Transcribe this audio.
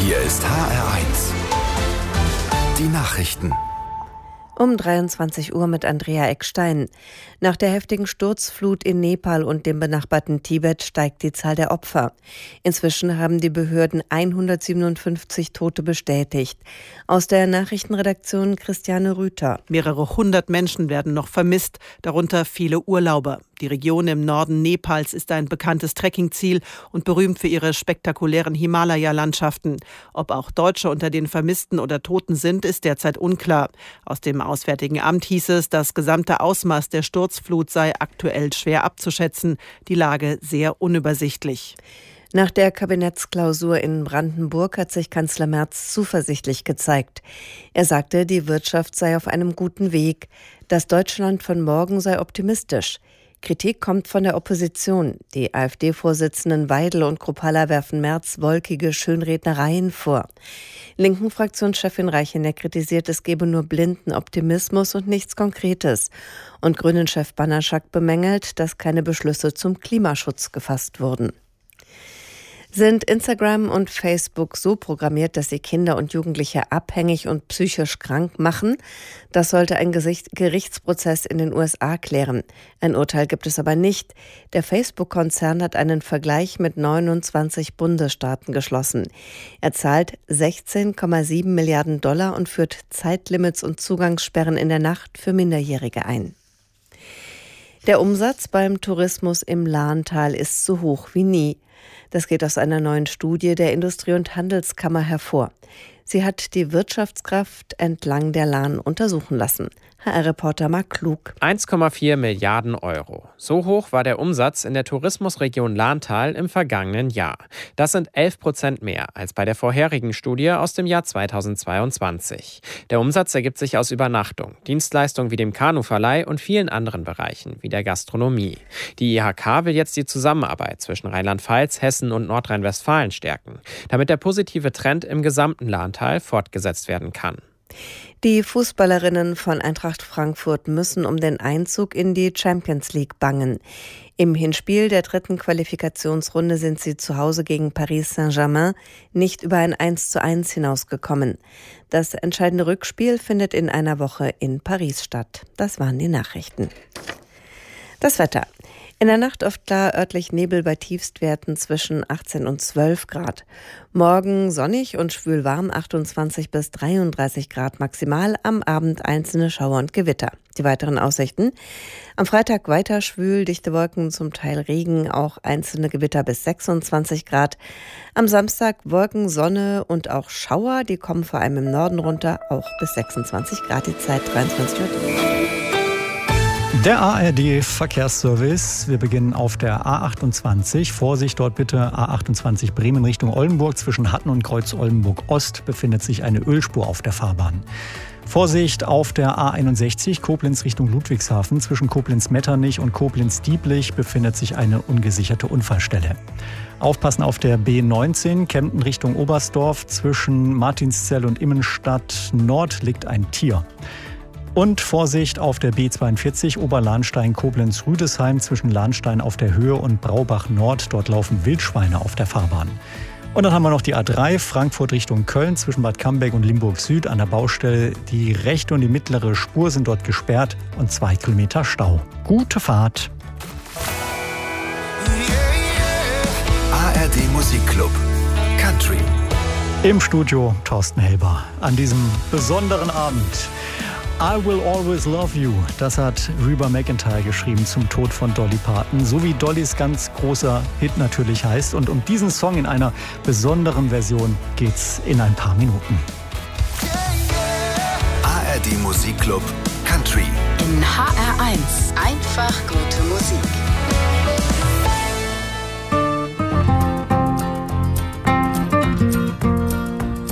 Hier ist HR1. Die Nachrichten. Um 23 Uhr mit Andrea Eckstein. Nach der heftigen Sturzflut in Nepal und dem benachbarten Tibet steigt die Zahl der Opfer. Inzwischen haben die Behörden 157 Tote bestätigt. Aus der Nachrichtenredaktion Christiane Rüther. Mehrere hundert Menschen werden noch vermisst, darunter viele Urlauber. Die Region im Norden Nepals ist ein bekanntes Trekkingziel und berühmt für ihre spektakulären Himalaya-Landschaften. Ob auch Deutsche unter den Vermissten oder Toten sind, ist derzeit unklar. Aus dem Auswärtigen Amt hieß es, das gesamte Ausmaß der Sturzflut sei aktuell schwer abzuschätzen, die Lage sehr unübersichtlich. Nach der Kabinettsklausur in Brandenburg hat sich Kanzler Merz zuversichtlich gezeigt. Er sagte, die Wirtschaft sei auf einem guten Weg. Das Deutschland von morgen sei optimistisch. Kritik kommt von der Opposition. Die AfD-Vorsitzenden Weidel und Kruppalla werfen Merz wolkige Schönrednereien vor. Linken Fraktionschefin Reichener kritisiert, es gebe nur blinden Optimismus und nichts Konkretes. Und Grünen-Chef Banaschak bemängelt, dass keine Beschlüsse zum Klimaschutz gefasst wurden. Sind Instagram und Facebook so programmiert, dass sie Kinder und Jugendliche abhängig und psychisch krank machen? Das sollte ein Gerichtsprozess in den USA klären. Ein Urteil gibt es aber nicht. Der Facebook-Konzern hat einen Vergleich mit 29 Bundesstaaten geschlossen. Er zahlt 16,7 Milliarden $ und führt Zeitlimits und Zugangssperren in der Nacht für Minderjährige ein. Der Umsatz beim Tourismus im Lahntal ist so hoch wie nie. Das geht aus einer neuen Studie der Industrie- und Handelskammer hervor. Sie hat die Wirtschaftskraft entlang der Lahn untersuchen lassen. HR-Reporter Marc Klug. 1,4 Milliarden €. So hoch war der Umsatz in der Tourismusregion Lahntal im vergangenen Jahr. Das sind 11% mehr als bei der vorherigen Studie aus dem Jahr 2022. Der Umsatz ergibt sich aus Übernachtung, Dienstleistungen wie dem Kanuverleih und vielen anderen Bereichen wie der Gastronomie. Die IHK will jetzt die Zusammenarbeit zwischen Rheinland-Pfalz, Hessen und Nordrhein-Westfalen stärken, damit der positive Trend im gesamten Lahntal fortgesetzt werden kann. Die Fußballerinnen von Eintracht Frankfurt müssen um den Einzug in die Champions League bangen. Im Hinspiel der 3. Qualifikationsrunde sind sie zu Hause gegen Paris Saint-Germain nicht über ein 1:1 hinausgekommen. Das entscheidende Rückspiel findet in einer Woche in Paris statt. Das waren die Nachrichten. Das Wetter. In der Nacht oft klar, örtlich Nebel bei Tiefstwerten zwischen 18 und 12 Grad. Morgen sonnig und schwül warm, 28 bis 33 Grad maximal. Am Abend einzelne Schauer und Gewitter. Die weiteren Aussichten. Am Freitag weiter schwül, dichte Wolken, zum Teil Regen, auch einzelne Gewitter bis 26 Grad. Am Samstag Wolken, Sonne und auch Schauer. Die kommen vor allem im Norden runter, auch bis 26 Grad. Die Zeit 23 Uhr. Der ARD-Verkehrsservice. Wir beginnen auf der A28. Vorsicht dort bitte, A28 Bremen Richtung Oldenburg. Zwischen Hatten und Kreuz Oldenburg Ost befindet sich eine Ölspur auf der Fahrbahn. Vorsicht auf der A61 Koblenz Richtung Ludwigshafen. Zwischen Koblenz-Metternich und Koblenz-Dieblich befindet sich eine ungesicherte Unfallstelle. Aufpassen auf der B19 Kempten Richtung Oberstdorf. Zwischen Martinszell und Immenstadt Nord liegt ein Tier. Und Vorsicht auf der B42 Oberlahnstein-Koblenz-Rüdesheim zwischen Lahnstein auf der Höhe und Braubach-Nord. Dort laufen Wildschweine auf der Fahrbahn. Und dann haben wir noch die A3 Frankfurt Richtung Köln zwischen Bad Camberg und Limburg Süd an der Baustelle. Die rechte und die mittlere Spur sind dort gesperrt und 2 Kilometer Stau. Gute Fahrt. ARD Musikclub Country. Im Studio Thorsten Helber. An diesem besonderen Abend. I Will Always Love You, das hat Reba McEntire geschrieben zum Tod von Dolly Parton, so wie Dollys ganz großer Hit natürlich heißt. Und um diesen Song in einer besonderen Version geht's in ein paar Minuten. ARD Musikclub Country. In HR1 einfach gute Musik.